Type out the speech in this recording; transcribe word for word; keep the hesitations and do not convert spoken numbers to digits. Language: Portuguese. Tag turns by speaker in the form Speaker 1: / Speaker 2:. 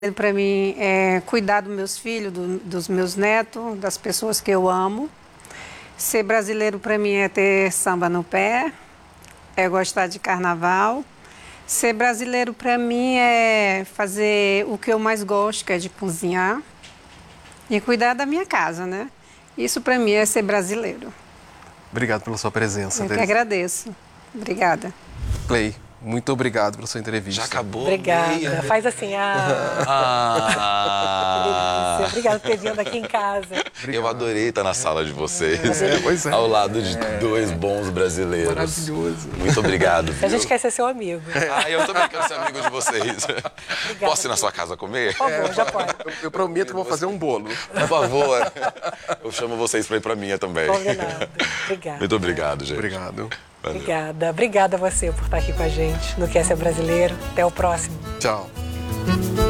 Speaker 1: Para mim é cuidar dos meus filhos, do, dos meus netos, das pessoas que eu amo. Ser brasileiro para mim é ter samba no pé, é gostar de carnaval. Ser brasileiro para mim é fazer o que eu mais gosto, que é de cozinhar e cuidar da minha casa, né? Isso para mim é ser brasileiro.
Speaker 2: Obrigado pela sua presença,
Speaker 1: Eu que
Speaker 2: Teresa.
Speaker 1: agradeço. Obrigada.
Speaker 2: Clay, muito obrigado pela sua entrevista.
Speaker 3: Já acabou?
Speaker 4: Obrigada.
Speaker 3: Meia.
Speaker 4: Faz assim, ah,
Speaker 3: Ah,
Speaker 4: delícia. Obrigada por ter vindo aqui em casa.
Speaker 3: eu adorei estar na sala de vocês.
Speaker 2: É, pois é.
Speaker 3: Ao lado de dois bons brasileiros.
Speaker 2: Maravilhoso.
Speaker 3: Muito obrigado.
Speaker 4: A gente
Speaker 3: viu?
Speaker 4: quer ser seu amigo.
Speaker 3: Ah, eu também quero ser amigo de vocês. Posso ir na sua casa comer?
Speaker 4: Por favor, já pode.
Speaker 2: Eu, eu prometo que vou fazer um bolo.
Speaker 3: Por favor. Eu chamo vocês para ir para minha também.
Speaker 4: Combinado. Obrigada.
Speaker 3: Muito obrigado, gente.
Speaker 2: Obrigado.
Speaker 3: Valeu.
Speaker 4: Obrigada. Obrigada a você por estar aqui com a gente no Quer Ser Brasileiro. Até o próximo.
Speaker 2: Tchau.